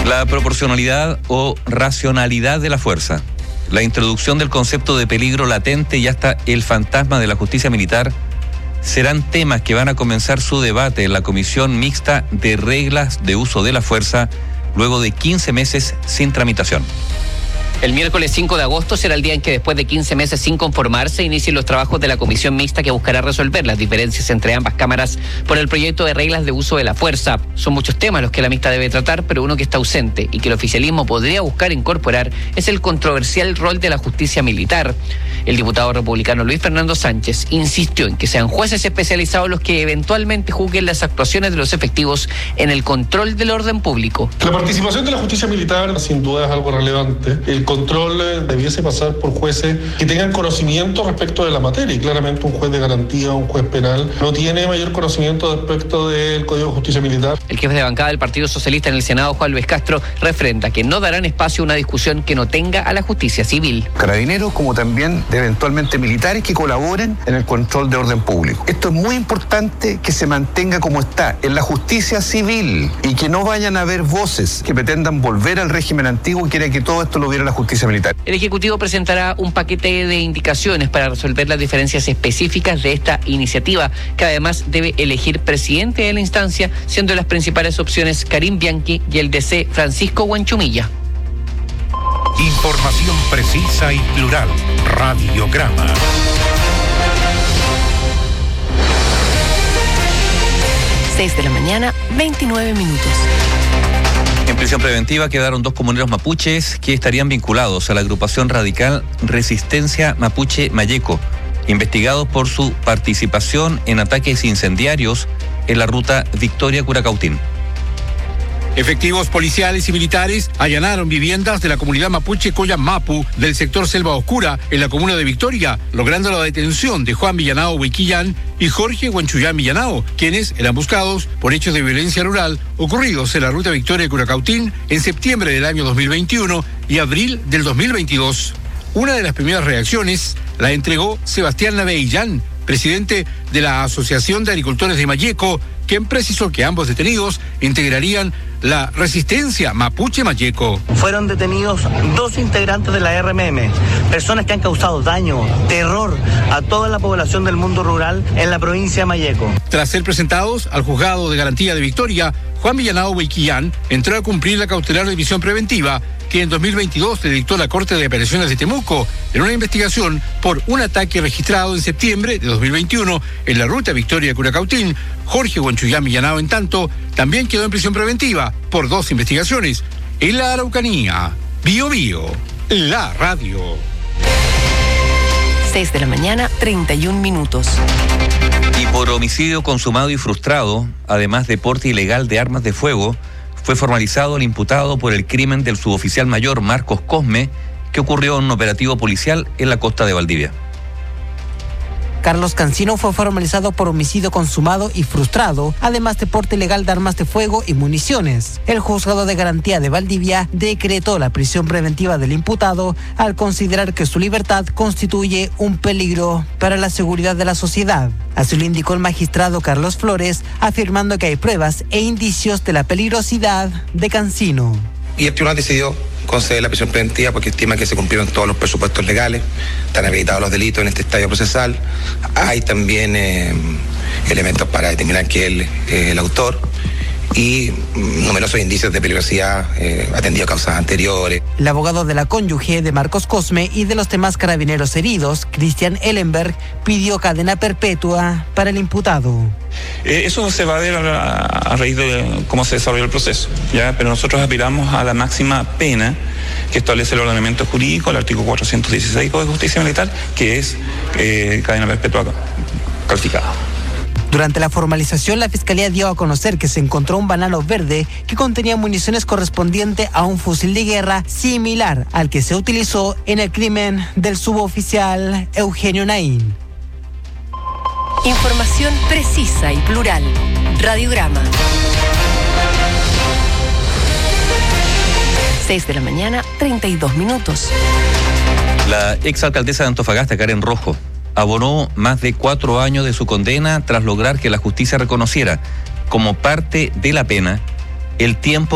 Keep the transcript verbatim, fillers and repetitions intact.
La proporcionalidad o racionalidad de la fuerza, la introducción del concepto de peligro latente y hasta el fantasma de la justicia militar serán temas que van a comenzar su debate en la Comisión Mixta de Reglas de Uso de la Fuerza luego de quince meses sin tramitación. El miércoles cinco de agosto será el día en que, después de quince meses sin conformarse, inicien los trabajos de la comisión mixta que buscará resolver las diferencias entre ambas cámaras por el proyecto de reglas de uso de la fuerza. Son muchos temas los que la mixta debe tratar, pero uno que está ausente y que el oficialismo podría buscar incorporar es el controversial rol de la justicia militar. El diputado republicano Luis Fernando Sánchez insistió en que sean jueces especializados los que eventualmente juzguen las actuaciones de los efectivos en el control del orden público. La participación de la justicia militar sin duda es algo relevante. El control debiese pasar por jueces que tengan conocimiento respecto de la materia, y claramente un juez de garantía, un juez penal, no tiene mayor conocimiento respecto del Código de Justicia Militar. El jefe de bancada del Partido Socialista en el Senado, Juan Luis Castro, refrenda que no darán espacio a una discusión que no tenga a la justicia civil. Carabineros, como también de eventualmente militares que colaboren en el control de orden público. Esto es muy importante que se mantenga como está, en la justicia civil, y que no vayan a haber voces que pretendan volver al régimen antiguo y quiera que todo esto lo viera la justicia militar. El Ejecutivo presentará un paquete de indicaciones para resolver las diferencias específicas de esta iniciativa, que además debe elegir presidente de la instancia, siendo las principales opciones Karim Bianchi y el D C Francisco Huanchumilla. Información precisa y plural. Radiograma. seis de la mañana, veintinueve minutos. En prisión preventiva quedaron dos comuneros mapuches que estarían vinculados a la agrupación radical Resistencia Mapuche Mayeco, investigados por su participación en ataques incendiarios en la ruta Victoria-Curacautín. Efectivos policiales y militares allanaron viviendas de la comunidad mapuche Coyamapu del sector Selva Oscura en la comuna de Victoria, logrando la detención de Juan Villanao Huiquillán y Jorge Huanchuyán Villanao, quienes eran buscados por hechos de violencia rural ocurridos en la ruta Victoria-Curacautín en septiembre del año dos mil veintiuno y abril del dos mil veintidós. Una de las primeras reacciones la entregó Sebastián Naveillán, presidente de la Asociación de Agricultores de Mayeco, quien precisó que ambos detenidos integrarían la Resistencia Mapuche Mayeco. Fueron detenidos dos integrantes de la R M M, personas que han causado daño, terror a toda la población del mundo rural en la provincia de Mayeco. Tras ser presentados al juzgado de garantía de Victoria, Juan Villanao Huiquillán entró a cumplir la cautelar de prisión preventiva que en dos mil veintidós le dictó la Corte de Apelaciones de Temuco en una investigación por un ataque registrado en septiembre de dos mil veintiuno en la ruta Victoria-Curacautín. Jorge Huanchuyán Villanao, en tanto, también quedó en prisión preventiva por dos investigaciones. En la Araucanía, Bio Bio, la radio. seis de la mañana, treinta y un minutos. Y por homicidio consumado y frustrado, además de porte ilegal de armas de fuego, fue formalizado el imputado por el crimen del suboficial mayor Marcos Cosme, que ocurrió en un operativo policial en la costa de Valdivia. Carlos Cancino fue formalizado por homicidio consumado y frustrado, además de porte ilegal de armas de fuego y municiones. El juzgado de garantía de Valdivia decretó la prisión preventiva del imputado al considerar que su libertad constituye un peligro para la seguridad de la sociedad. Así lo indicó el magistrado Carlos Flores, afirmando que hay pruebas e indicios de la peligrosidad de Cancino. Y el tribunal decidió conceder la prisión preventiva porque estima que se cumplieron todos los presupuestos legales, están habilitados los delitos en este estadio procesal, hay también eh, elementos para determinar que él es el autor y numerosos indicios de peligrosidad eh, atendido a causas anteriores. El abogado de la cónyuge de Marcos Cosme y de los demás carabineros heridos, Cristian Ellenberg, pidió cadena perpetua para el imputado. Eh, eso se va a ver a, a raíz de cómo se desarrolló el proceso, ¿ya? Pero nosotros aspiramos a la máxima pena que establece el ordenamiento jurídico, el artículo cuatrocientos dieciséis del Código de Justicia Militar, que es eh, cadena perpetua calificada. Durante la formalización, la Fiscalía dio a conocer que se encontró un banano verde que contenía municiones correspondiente a un fusil de guerra similar al que se utilizó en el crimen del suboficial Eugenio Naín. Información precisa y plural. Radiograma. seis de la mañana, treinta y dos minutos. La exalcaldesa de Antofagasta, Karen Rojo, abonó más de cuatro años de su condena tras lograr que la justicia reconociera como parte de la pena el tiempo